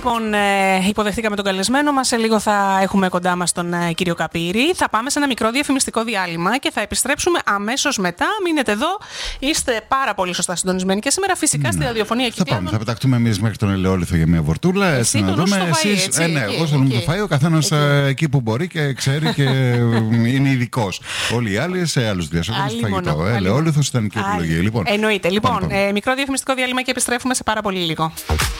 Λοιπόν, υποδεχτήκαμε τον καλεσμένο μας. Σε λίγο θα έχουμε κοντά μας τον κύριο Καπύρη. Θα πάμε σε ένα μικρό διαφημιστικό διάλειμμα και θα επιστρέψουμε αμέσως μετά. Μείνετε εδώ. Είστε πάρα πολύ σωστά συντονισμένοι και σήμερα φυσικά στη ραδιοφωνία Κυκλάδων. Θα πεταχτούμε εμείς μέχρι τον Ελαιόλιθο για μια βορτούλα. Εσύ να δούμε. Εσείς, ναι, εγώ θέλουμε το φαΐ. Ο καθένας εκεί που μπορεί και ξέρει και είναι ειδικός. Όλοι οι άλλοι σε άλλους διασώκους φαγητό. Ελαιόλιθος ήταν και επιλογή. Εννοείται. Λοιπόν, μικρό διαφημιστικό διάλειμμα και επιστρέφουμε σε πάρα πολύ λίγο.